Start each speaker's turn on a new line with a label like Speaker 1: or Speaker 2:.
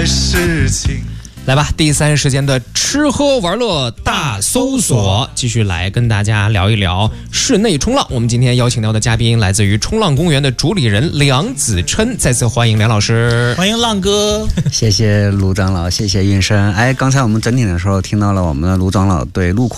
Speaker 1: 事情。
Speaker 2: 来吧，第3时间的吃喝玩乐大搜索，继续来跟大家聊一聊室内冲浪。我们今天邀请到的嘉宾来自于冲浪公园的主理人梁子琛，再次欢迎梁老师。
Speaker 3: 欢迎浪哥。
Speaker 4: 谢谢卢长老，谢谢运生。刚才我们整体的时候听到了我们的卢长老对路况